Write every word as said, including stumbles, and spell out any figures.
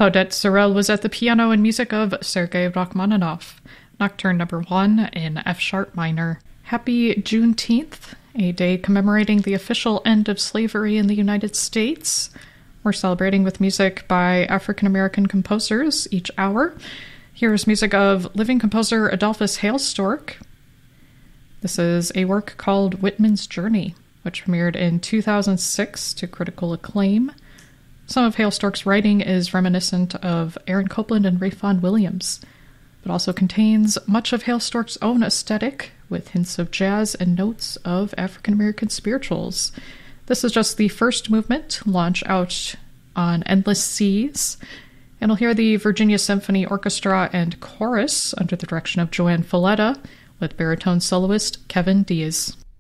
Claudette Sorel was at the piano and music of Sergei Rachmaninoff. Nocturne number one in F-sharp minor. Happy Juneteenth, a day commemorating the official end of slavery in the United States. We're celebrating with music by African-American composers each hour. Here's music of living composer Adolphus Hailstork. This is a work called Whitman's Journey, which premiered in two thousand six to critical acclaim. Some of Hailstork's writing is reminiscent of Aaron Copland and Ralph Vaughan Williams, but also contains much of Hailstork's own aesthetic, with hints of jazz and notes of African-American spirituals. This is just the first movement, launch out on Endless Seas, and we'll hear the Virginia Symphony Orchestra and Chorus under the direction of Joanne Falletta, with baritone soloist Kevin Diaz.